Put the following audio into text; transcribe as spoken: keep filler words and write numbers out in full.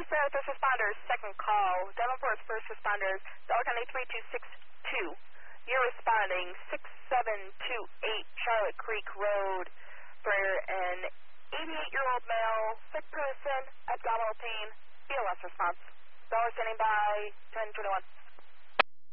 Sarah, first responders, second call. Davenport's first responders, Dollar County three two six two. You're responding six seven two eight Charlotte Creek Road for an eighty-eight-year-old male, sick person, abdominal pain, B L S response. Dollar standing by, ten twenty-one.